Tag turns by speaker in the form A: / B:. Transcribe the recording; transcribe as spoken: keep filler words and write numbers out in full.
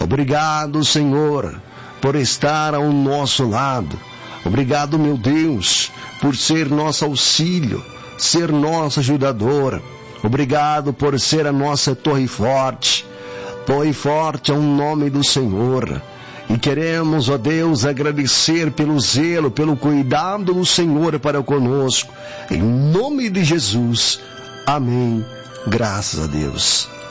A: Obrigado, Senhor, por estar ao nosso lado. Obrigado, meu Deus, por ser nosso auxílio, ser nosso ajudador. Obrigado por ser a nossa torre forte. Torre forte é o nome do Senhor. E queremos, ó Deus, agradecer pelo zelo, pelo cuidado do Senhor para conosco. Em nome de Jesus. Amém. Graças a Deus.